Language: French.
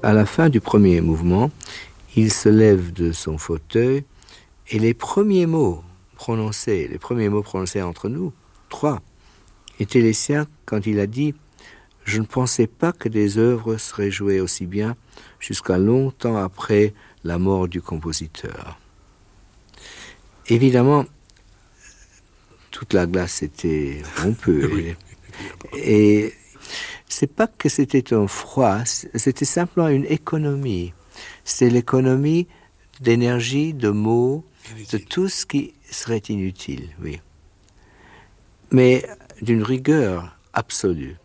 À la fin du premier mouvement, il se lève de son fauteuil et les premiers mots prononcés entre nous, 3, étaient les siens quand il a dit « Je ne pensais pas que des œuvres seraient jouées aussi bien jusqu'à longtemps après la mort du compositeur. » Évidemment, toute la glace était rompue. Oui. Et c'est pas que c'était un froid, c'était simplement une économie. C'est l'économie d'énergie, de mots, de tout ce qui serait inutile, oui. Mais d'une rigueur absolue.